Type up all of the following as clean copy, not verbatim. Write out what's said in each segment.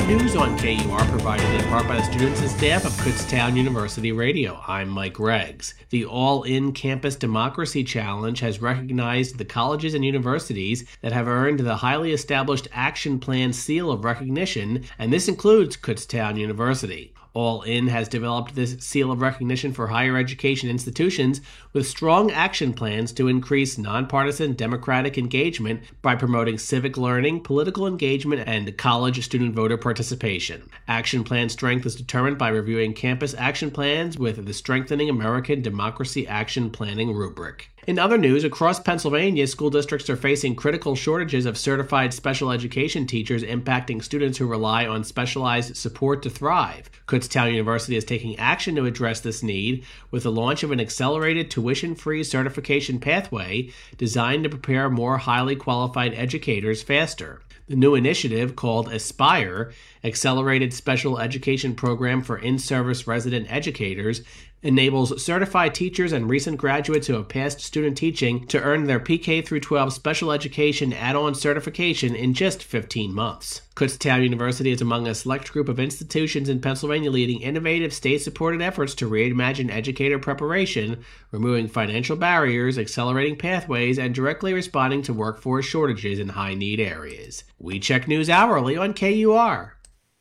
news on KUR provided in part by the students and staff of Kutztown University Radio. I'm Mike Reggs. The All-In Campus Democracy Challenge has recognized the colleges and universities that have earned the highly established Action Plan seal of recognition, and this includes Kutztown University. All In has developed this seal of recognition for higher education institutions with strong action plans to increase nonpartisan democratic engagement by promoting civic learning, political engagement, and college student voter participation. Action plan strength is determined by reviewing campus action plans with the Strengthening American Democracy Action Planning rubric. In other news, across Pennsylvania, school districts are facing critical shortages of certified special education teachers impacting students who rely on specialized support to thrive. Kutztown University is taking action to address this need with the launch of an accelerated tuition-free certification pathway designed to prepare more highly qualified educators faster. The new initiative, called Aspire, Accelerated Special Education Program for In-Service Resident Educators, enables certified teachers and recent graduates who have passed student teaching to earn their PK-12 special education add-on certification in just 15 months. Kutztown University is among a select group of institutions in Pennsylvania leading innovative state-supported efforts to reimagine educator preparation, removing financial barriers, accelerating pathways, and directly responding to workforce shortages in high-need areas. We check news hourly on KUR.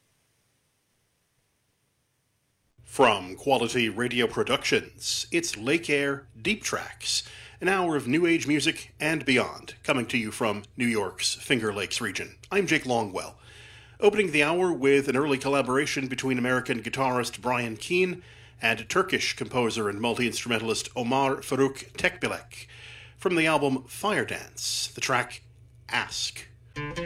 From Quality Radio Productions, it's Lake Air Deep Tracks, an hour of new age music and beyond, coming to you from New York's Finger Lakes region. I'm Jake Longwell. Opening the hour with an early collaboration between American guitarist Brian Keane and Turkish composer and multi-instrumentalist Omar Faruk Tekbilek. From the album Fire Dance, the track Ask.